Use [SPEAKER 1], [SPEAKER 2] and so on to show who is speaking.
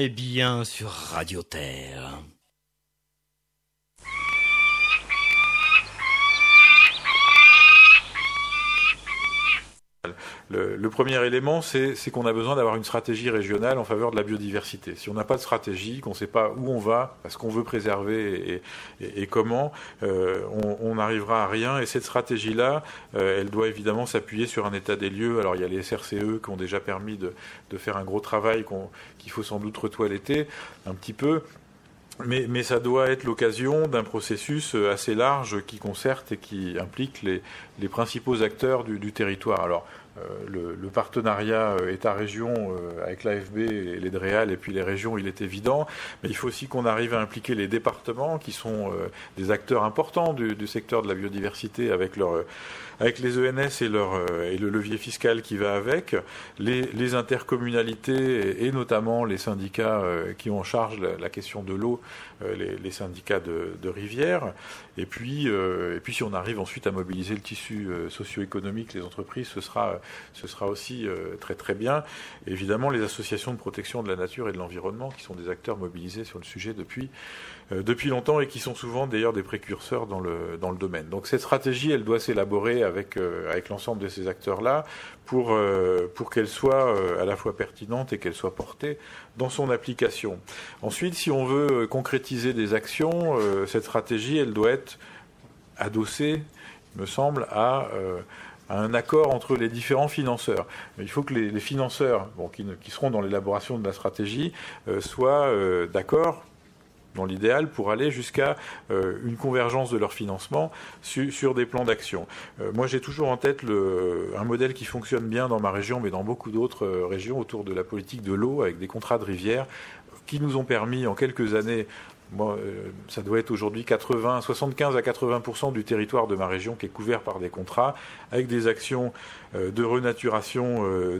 [SPEAKER 1] est bien sur Radio Terre.
[SPEAKER 2] Le premier élément, c'est qu'on a besoin d'avoir une stratégie régionale en faveur de la biodiversité. Si on n'a pas de stratégie, qu'on ne sait pas où on va, ce qu'on veut préserver et comment, on n'arrivera à rien. Et cette stratégie-là, elle doit évidemment s'appuyer sur un état des lieux. Alors il y a les SRCE qui ont déjà permis de faire un gros travail qu'il faut sans doute retoiletter un petit peu. Mais ça doit être l'occasion d'un processus assez large qui concerte et qui implique les principaux acteurs du territoire. Alors, le partenariat État-région avec l'AFB et les DREAL et puis les régions, il est évident, mais il faut aussi qu'on arrive à impliquer les départements qui sont des acteurs importants du secteur de la biodiversité avec les ENS et le levier fiscal qui va avec, les intercommunalités et notamment les syndicats qui ont en charge la question de l'eau, les syndicats de rivières, et puis si on arrive ensuite à mobiliser le tissu socio-économique, les entreprises, ce sera aussi très très bien. Et évidemment, les associations de protection de la nature et de l'environnement, qui sont des acteurs mobilisés sur le sujet depuis longtemps et qui sont souvent d'ailleurs des précurseurs dans le domaine. Donc cette stratégie, elle doit s'élaborer avec l'ensemble de ces acteurs-là pour qu'elle soit à la fois pertinente et qu'elle soit portée dans son application. Ensuite, si on veut concrétiser des actions, cette stratégie, elle doit être adossée, il me semble, à un accord entre les différents financeurs. Il faut que les financeurs qui seront dans l'élaboration de la stratégie soient d'accord, dans l'idéal, pour aller jusqu'à une convergence de leur financement sur des plans d'action. Moi, j'ai toujours en tête un modèle qui fonctionne bien dans ma région, mais dans beaucoup d'autres régions autour de la politique de l'eau, avec des contrats de rivière, qui nous ont permis en quelques années, ça doit être aujourd'hui 75 à 80% du territoire de ma région qui est couvert par des contrats, avec des actions de renaturation